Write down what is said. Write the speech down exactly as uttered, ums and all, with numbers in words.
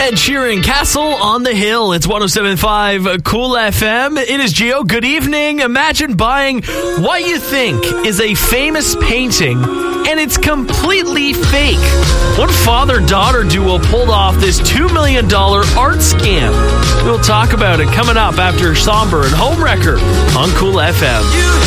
Ed Sheeran, Castle on the Hill. It's one oh seven point five Cool F M. It is Gio. Good evening. Imagine buying what you think is a famous painting and it's completely fake. One father-daughter duo pulled off this two million dollars art scam. We'll talk about it coming up after Somber and Homewrecker on Cool F M.